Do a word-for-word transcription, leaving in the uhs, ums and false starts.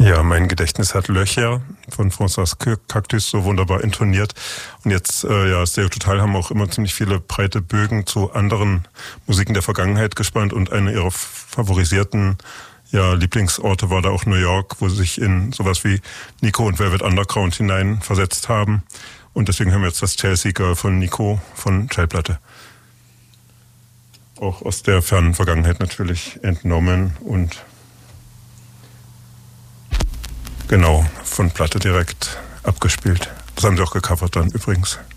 Ja, mein Gedächtnis hat Löcher von François Cactus so wunderbar intoniert. Und jetzt, äh, ja, Stereo Total haben auch immer ziemlich viele breite Bögen zu anderen Musiken der Vergangenheit gespannt. Und eine ihrer favorisierten ja, Lieblingsorte war da auch New York, wo sie sich in sowas wie Nico und Velvet Underground hineinversetzt haben. Und deswegen haben wir jetzt das Chelsea Girl von Nico von Schallplatte. Auch aus der fernen Vergangenheit natürlich entnommen und genau, von Platte direkt abgespielt. Das haben sie auch gecovert dann übrigens.